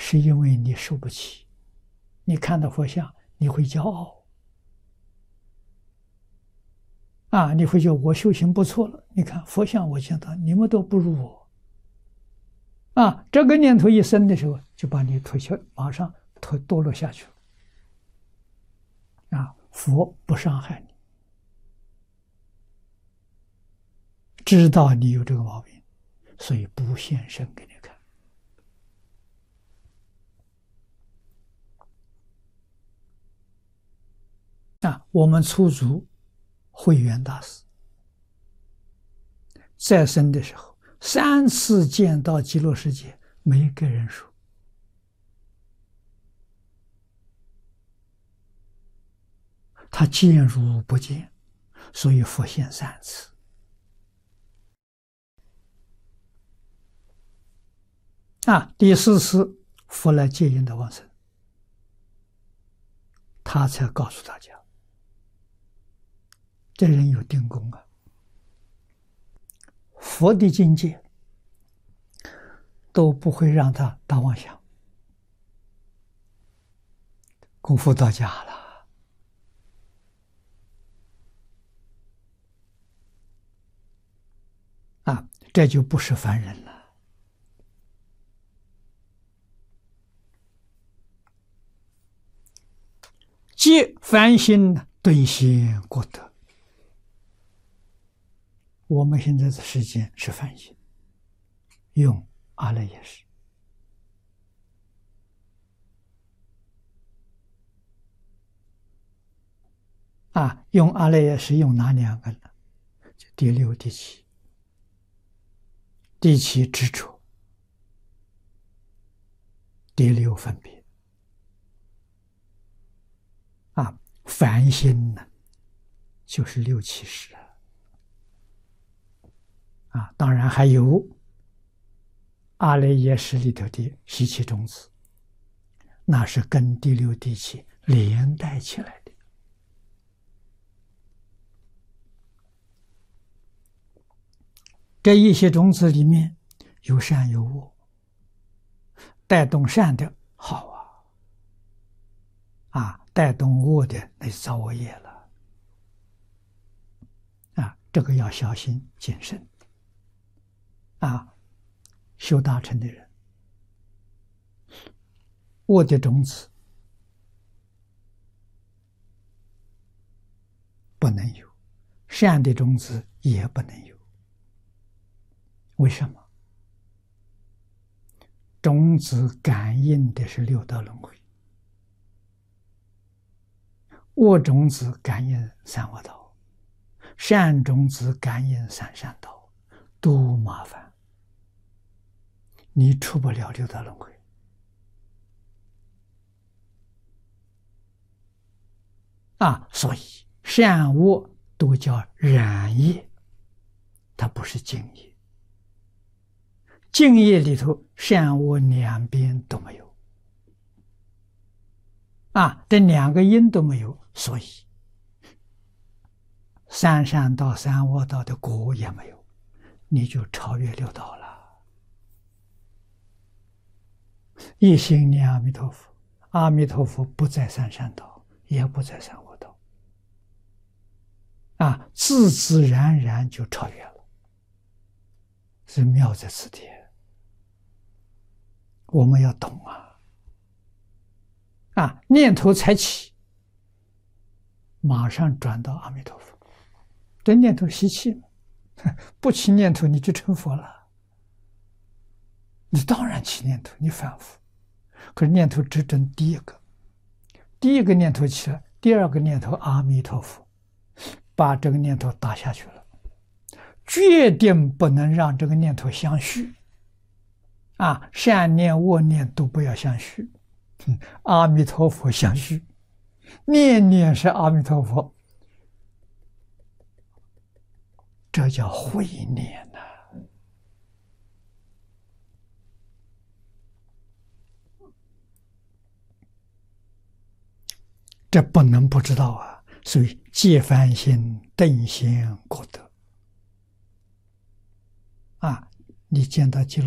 是因为你受不起。你看到佛像，你会骄傲啊！你会觉得我修行不错了。你看佛像，我见到你们都不如我啊！这个念头一生的时候，就把你推下，马上堕落下去了啊！佛不伤害你，知道你有这个毛病，所以不现身给你看。我们出族慧远大师在生的时候，3次见到极乐世界，没跟人说。他见如不见，所以佛现3次。第4次佛来接引的往生，他才告诉大家。这人有定功啊！佛的境界都不会让他打妄想，功夫到家了这就不是凡人了。即凡心顿现过德。我们现在的时间是凡心，用阿赖耶识用阿赖耶识用哪2个呢？就第6、第7。第7执着，第6分别凡心呢，就是6、7识当然还有阿赖耶识里头的习气种子，那是跟第6、第7连带起来的。这一些种子里面有善有恶，带动善的好带动恶的那造恶业了这个要小心谨慎修大乘的人，恶的种子不能有，善的种子也不能有。为什么？种子感应的是6道轮回，恶种子感应3恶道，善种子感应3善道，多麻烦！你出不了6道轮回所以善恶都叫染业，它不是净业。净业里头善恶2边都没有这2个因都没有，所以3善道、3恶道的果也没有，你就超越6道了。一心念阿弥陀佛，阿弥陀佛不在3善道，也不在3恶道自自然然就超越了，是妙在此地。我们要懂念头才起，马上转到阿弥陀佛。这念头习气吗？不起念头你就成佛了。你当然起念头，你反复，可是念头只证第一个念头起来，第2个念头阿弥陀佛，把这个念头打下去了，决定不能让这个念头相续善念恶念都不要相续，阿弥陀佛相续，念念是阿弥陀佛，这叫慧念这不能不知道所以戒凡心顿现果德你见到极乐